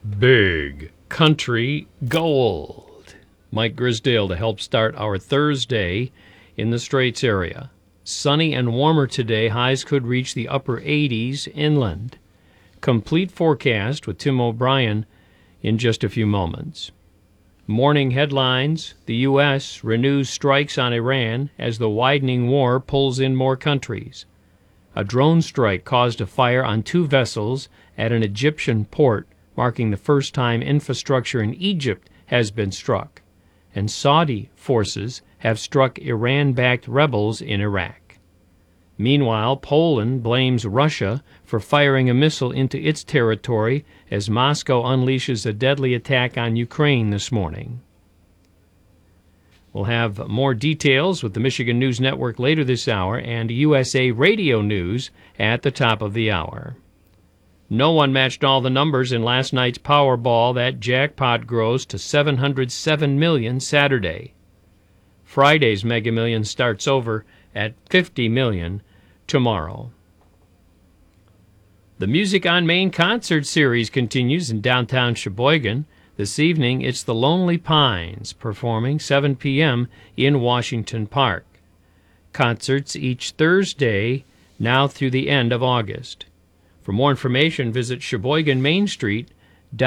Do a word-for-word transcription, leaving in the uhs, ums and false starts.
Big Country Gold. Mike Grisdale to help start our Thursday in the Straits area. Sunny and warmer today. Highs could reach the upper eighties inland. Complete forecast with Tim O'Brien in just a few moments. Morning headlines. The U S renews strikes on Iran as the widening war pulls in more countries. A drone strike caused a fire on two vessels at an Egyptian port, marking the first time infrastructure in Egypt has been struck. And Saudi forces have struck Iran-backed rebels in Iraq. Meanwhile, Poland blames Russia for firing a missile into its territory as Moscow unleashes a deadly attack on Ukraine this morning. We'll have more details with the Michigan News Network later this hour and U S A Radio News at the top of the hour. No one matched all the numbers in last night's Powerball. That jackpot grows to seven hundred seven million dollars Saturday. Friday's Mega Millions starts over at fifty million dollars tomorrow. The Music on Main concert series continues in downtown Sheboygan. This evening, it's the Lonely Pines performing seven p.m. in Washington Park. Concerts each Thursday now through the end of August. For more information, visit Sheboygan Main Street